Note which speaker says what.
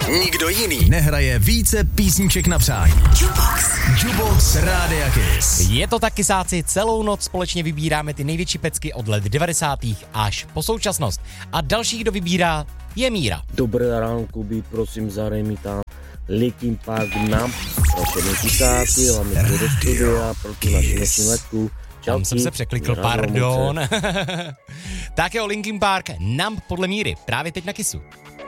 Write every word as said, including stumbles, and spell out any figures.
Speaker 1: Nikdo jiný nehraje více písniček na přání. Jukebox. Jukebox Rádia Kiss.
Speaker 2: Je to tak, kysáci, celou noc společně vybíráme ty největší pecky od let devadesátých až po současnost. A další, kdo vybírá, je Míra.
Speaker 3: Dobré ráno, Kubi, prosím, zahraj mi tam Linkin Park nám pro všechny kysáci, hlavně do studia, pro tu naši dnešní letku.
Speaker 2: Tam jsem se překlikl, pardon. Tak jo, Linkin Park, Numb podle Míry, právě teď na Kissu.